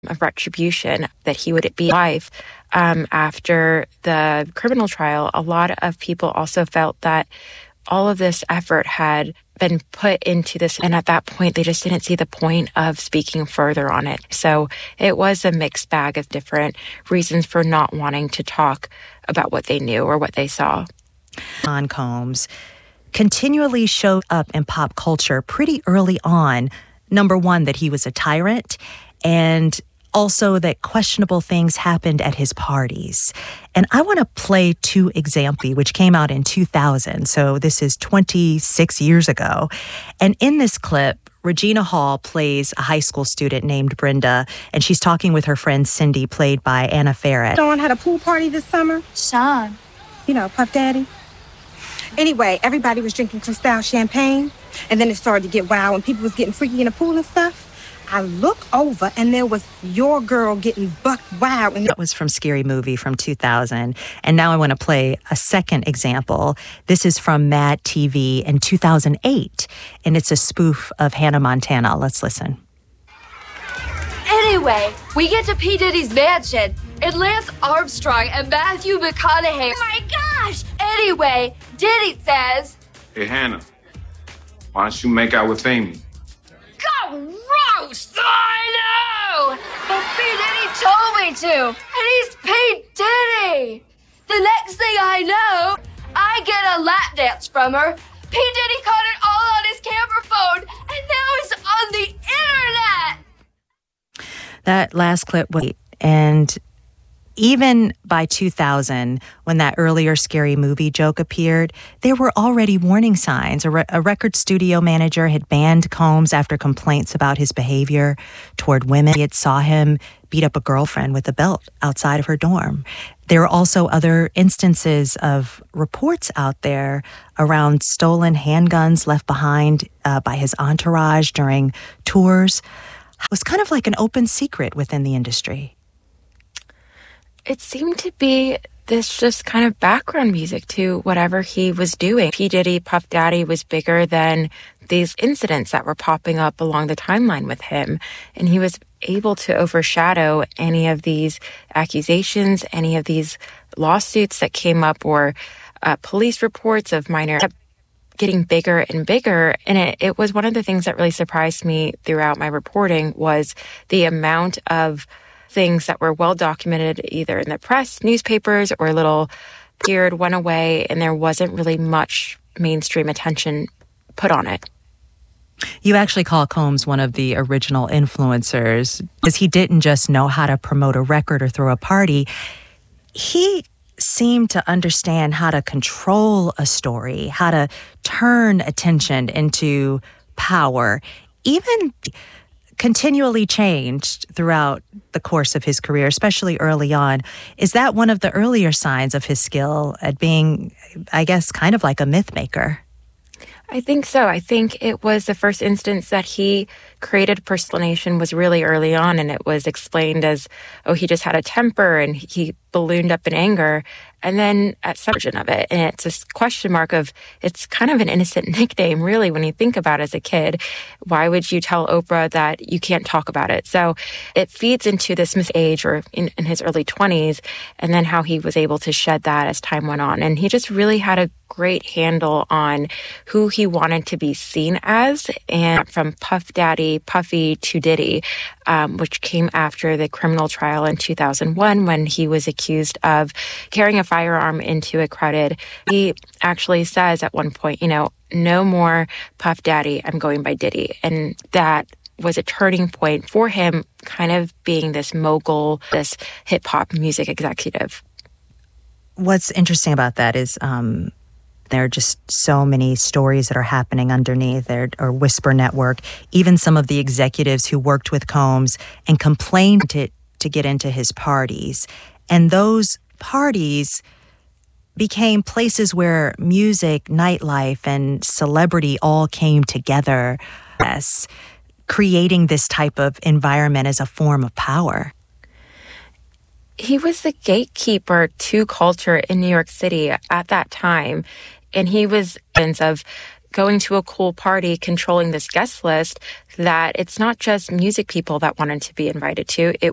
of retribution, that he would be alive. After the criminal trial, a lot of people also felt that all of this effort had been put into this, and at that point, they just didn't see the point of speaking further on it. So it was a mixed bag of different reasons for not wanting to talk about what they knew or what they saw. Sean Combs continually showed up in pop culture pretty early on. Number one, that he was a tyrant, and also that questionable things happened at his parties. And I want to play two examples, which came out in 2000. So this is 26 years ago. And in this clip, Regina Hall plays a high school student named Brenda, and she's talking with her friend Cindy, played by Anna Faris. Sean had a pool party this summer. Sean? You know, Puff Daddy. Anyway, everybody was drinking Cristal champagne, and then it started to get wild, and people was getting freaky in the pool and stuff. I look over, and there was your girl getting buck wild. And that was from Scary Movie from 2000. And now I want to play a second example. This is from Mad TV in 2008, and it's a spoof of Hannah Montana. Let's listen. Anyway, we get to P. Diddy's mansion, and Lance Armstrong and Matthew McConaughey. Oh my gosh! Anyway, Diddy says, "Hey, Hannah, why don't you make out with Amy?" Gross! I know! But P. Diddy told me to, and he's P. Diddy! The next thing I know, I get a lap dance from her. P. Diddy caught it all on his camera phone, and now it's on the internet! That last clip was, and even by 2000, when that earlier Scary Movie joke appeared, there were already warning signs. A record studio manager had banned Combs after complaints about his behavior toward women. He had saw him beat up a girlfriend with a belt outside of her dorm. There are also other instances of reports out there around stolen handguns left behind by his entourage during tours. It was kind of like an open secret within the industry. It seemed to be this just kind of background music to whatever he was doing. P. Diddy, Puff Daddy was bigger than these incidents that were popping up along the timeline with him. And he was able to overshadow any of these accusations, any of these lawsuits that came up, or police reports of minor getting bigger and bigger. And it was one of the things that really surprised me throughout my reporting was the amount of things that were well documented either in the press, newspapers, or little appeared, went away, and there wasn't really much mainstream attention put on it. You actually call Combs one of the original influencers because he didn't just know how to promote a record or throw a party. He seemed to understand how to control a story, how to turn attention into power, even continually changed throughout the course of his career, especially early on. Is that one of the earlier signs of his skill at being, I guess, kind of like a myth maker? I think so. I think it was the first instance that he created personation was really early on, and it was explained as, oh, he just had a temper and he ballooned up in anger. And then at some version of it, and it's this question mark of, it's kind of an innocent nickname, really, when you think about it as a kid. Why would you tell Oprah that you can't talk about it? So it feeds into this age, or in his early 20s, and then how he was able to shed that as time went on. And he just really had a great handle on who he wanted to be seen as, and from Puff Daddy, Puffy to Diddy, which came after the criminal trial in 2001 when he was accused of carrying a firearm into a crowded. He actually says at one point, no more Puff Daddy, I'm going by Diddy. And that was a turning point for him, kind of being this mogul, this hip hop music executive. What's interesting about that is there are just so many stories that are happening underneath there, or Whisper Network, even some of the executives who worked with Combs and complained to get into his parties. And those parties became places where music, nightlife, and celebrity all came together, creating this type of environment as a form of power. He was the gatekeeper to culture in New York City at that time. And he was of going to a cool party, controlling this guest list, that it's not just music people that wanted to be invited to. It